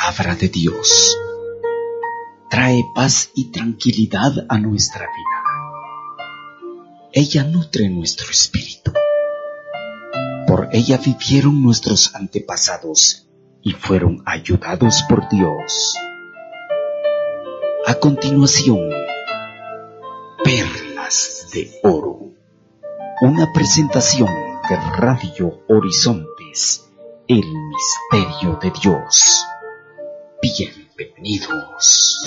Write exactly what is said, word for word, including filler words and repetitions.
palabra de Dios trae paz y tranquilidad a nuestra vida. Ella nutre nuestro espíritu. Por ella vivieron nuestros antepasados y fueron ayudados por Dios. A continuación, Perlas de Oro, una presentación de Radio Horizontes, el misterio de Dios. Bienvenidos.